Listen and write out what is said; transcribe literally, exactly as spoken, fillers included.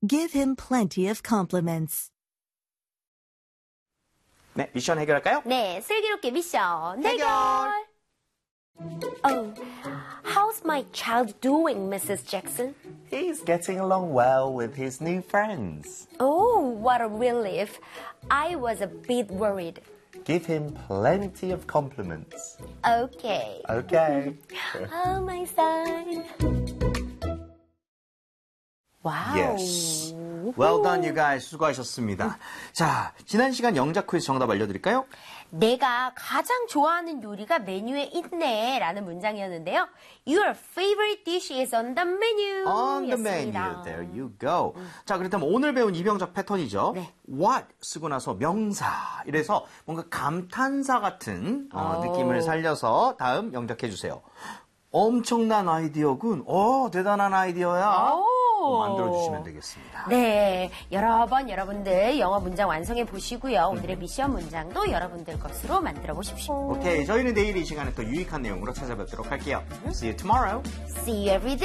Give him plenty of compliments. 네, 미션 해결할까요? 네, 슬기롭게 미션 해결! 해결! Oh, how's my child doing, Missus Jackson? He's getting along well with his new friends. Oh, what a relief. I was a bit worried. Give him plenty of compliments. Okay. Okay. Oh, my son. Wow. Yes. Well done, you guys. 수고하셨습니다. 자, 지난 시간 영작 퀴즈 정답 알려드릴까요? 내가 가장 좋아하는 요리가 메뉴에 있네 라는 문장이었는데요. Your favorite dish is on the menu. On the 였습니다. menu. There you go. 음. 자, 그렇다면 오늘 배운 이병작 패턴이죠. 네. What 쓰고 나서 명사. 이래서 뭔가 감탄사 같은 어, 느낌을 살려서 다음 영작해 주세요. 엄청난 아이디어군. 오, 대단한 아이디어야. 어, 만들어주시면 되겠습니다. 네, 여러 번 여러분들 영어 문장 완성해 보시고요. 오늘의 미션 문장도 여러분들 것으로 만들어 보십시오. 오케이, 저희는 내일 이 시간에 또 유익한 내용으로 찾아뵙도록 할게요. See you tomorrow. See you every day.